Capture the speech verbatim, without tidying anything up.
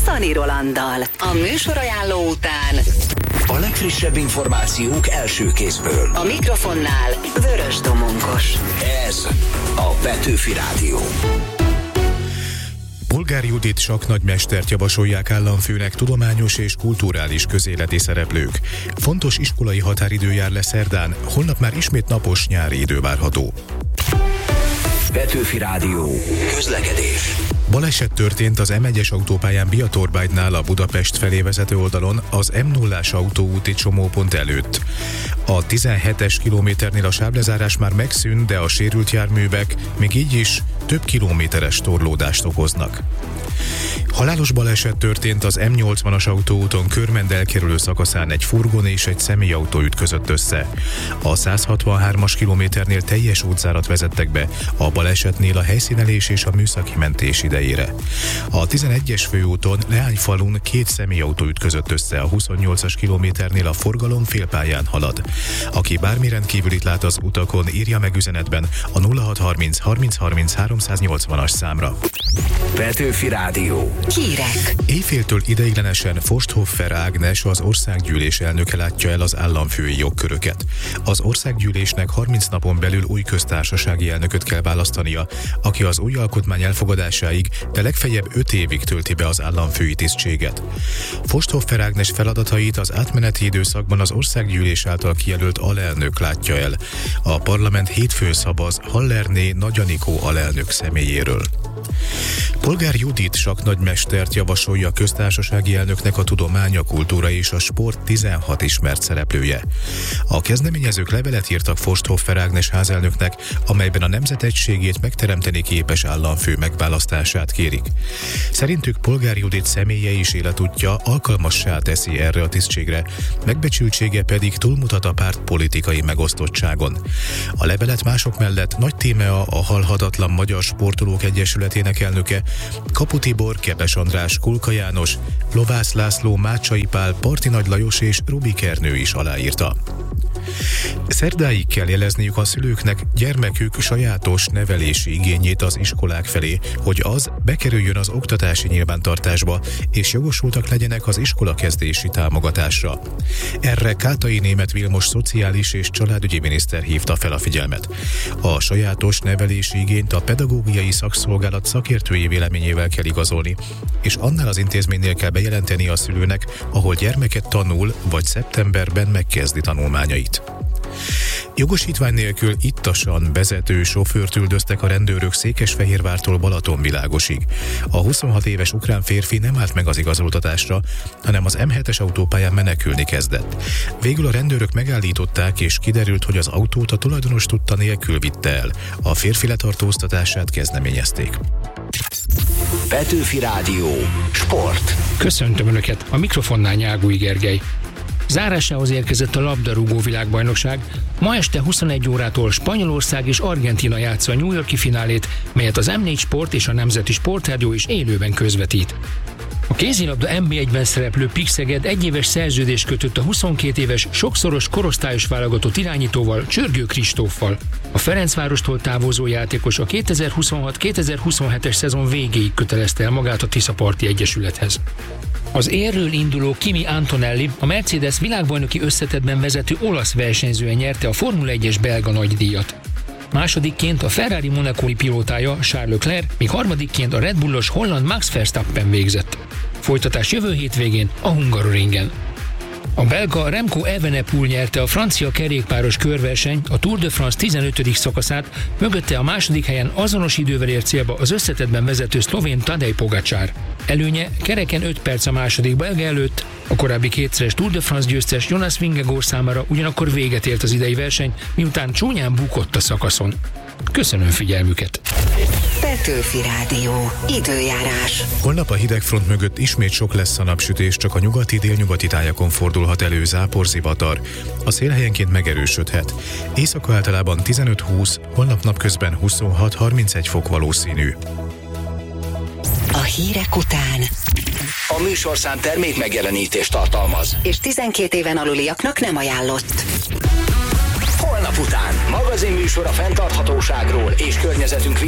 Szani Rolanddal. A műsorajánló után a legfrissebb információk első kézből. A mikrofonnál Vörös Domonkos. Ez a Petőfi Rádió. Polgár Judit sakknagymestert javasolják államfőnek tudományos és kulturális közéleti szereplők. Fontos iskolai határidő jár le szerdán, holnap már ismét napos nyári idő várható. Petőfi Rádió. Közlekedés. Baleset történt az M egyes autópályán Biatorbágynál a Budapest felé vezető oldalon az M nullás autóúti csomópont előtt. A tizenhetes kilométernél a sávlezárás már megszűnt, de a sérült járművek még így is több kilométeres torlódást okoznak. Halálos baleset történt az M nyolcvanas autóúton Körmend elkerülő szakaszán, egy furgon és egy személyautó ütközött össze. A száz hatvanhármas kilométernél teljes útzárat vezettek be, a balesetnél a helyszínelés és a műszaki mentés idejére. A tizenegyes főúton Leányfalun két személyautó ütközött össze, a huszonnyolcas kilométernél a forgalom félpályán halad. Aki bármi rendkívülit lát az utakon, írja meg üzenetben a nulla hat harminc harminc harminc háromszáznyolcvanas számra. Petőfi Rádió. Hírek. Éjféltől ideiglenesen Forsthoffer Ágnes, az országgyűlés elnöke látja el az államfői jogköröket. Az országgyűlésnek harminc napon belül új köztársasági elnököt kell választania, aki az új alkotmány elfogadásáig, de legfeljebb öt évig tölti be az államfői tisztséget. Forsthoffer Ágnes feladatait az átmeneti időszakban az országgyűlés által kijelölt alelnök látja el. A parlament hétfőn szavaz Hallerné Nagy Anikó alelnök személyéről. Polgár Judit sakknagymestert javasolja a köztársasági elnöknek a tudomány, a kultúra és a sport tizenhat ismert szereplője. A kezdeményezők levelet írtak Forsthoffer Ágnes házelnöknek, amelyben a nemzet egységét megteremteni képes államfő megválasztását kérik. Szerintük Polgár Judit személye és életútja alkalmassá teszi erre a tisztségre, megbecsültsége pedig túlmutat a párt politikai megosztottságon. A levelet mások mellett Nagy Tímea, a Halhatatlan Magyar Sportolók Egyesületének elnöke, Kapu Tibor, Kebes András, Kulka János, Lovász László, Mácsai Pál, Parti Nagy Lajos és Rubik Ernő is aláírta. Szerdáig kell jelezniük a szülőknek gyermekük sajátos nevelési igényét az iskolák felé, hogy az bekerüljön az oktatási nyilvántartásba, és jogosultak legyenek az iskolakezdési támogatásra. Erre Kátai Németh Vilmos szociális és családügyi miniszter hívta fel a figyelmet. A sajátos nevelési igényt a pedagógiai szakszolgálat szakértői véleményével kell igazolni, és annál az intézménynél kell bejelenteni a szülőnek, ahol gyermeket tanul, vagy szeptemberben megkezdi tanulmányait. Jogosítvány nélkül ittasan vezető sofőrt üldöztek a rendőrök Székesfehérvártól Balatonvilágosig. A huszonhat éves ukrán férfi nem állt meg az igazoltatásra, hanem az M hetes autópályán menekülni kezdett. Végül a rendőrök megállították, és kiderült, hogy az autót a tulajdonos tudta nélkül vitte el. A férfi letartóztatását kezdeményezték. Petőfi Rádió. Sport. Köszöntöm Önöket, a mikrofonnál Nyágúj Gergely. Zárásához érkezett a labdarúgó világbajnokság. Ma este huszonegy órától Spanyolország és Argentína játsza a New York-i finálét, melyet az M négy Sport és a Nemzeti Sportrádió is élőben közvetít. A kézilabda en bé egyben szereplő Píkszeged egyéves szerződést kötött a huszonkét éves, sokszoros korosztályos válogatott irányítóval, Csörgő Kristóffal. A Ferencvárostól távozó játékos a kétezer-huszonhat kétezer-huszonhetes szezon végéig kötelezte el magát a Tiszaparti Egyesülethez. Az érről induló Kimi Antonelli a Mercedes világbajnoki összetettben vezető olasz versenyzője nyerte a Formula egyes belga nagydíjat. Másodikként a Ferrari monacói pilótája Charles Leclerc, míg harmadikként a Red Bullos holland Max Verstappen végzett. Folytatás jövő hétvégén a Hungaroringen. A belga Remco Evenepoel nyerte a francia kerékpáros körverseny, a Tour de France tizenötödik szakaszát, mögötte a második helyen azonos idővel ért célba az összetettben vezető szlovén Tadej Pogačar. Előnye kereken öt perc a második belga előtt, a korábbi kétszeres Tour de France győztes Jonas Vingegaard számára ugyanakkor véget ért az idei verseny, miután csúnyán bukott a szakaszon. Köszönöm figyelmüket! Petőfi Rádió. Időjárás. Holnap a hidegfront mögött ismét sok lesz a napsütés, csak a nyugati-délnyugati tájakon fordulhat elő záporzivatar. A szél helyenként megerősödhet. Éjszaka általában tizenöt-húsz, holnap napközben huszonhat-harmincegy fok valószínű. A hírek után A műsorszám termék megjelenítést tartalmaz, és tizenkét éven aluliaknak nem ajánlott. Holnap után magazinműsor a fenntarthatóságról és környezetünk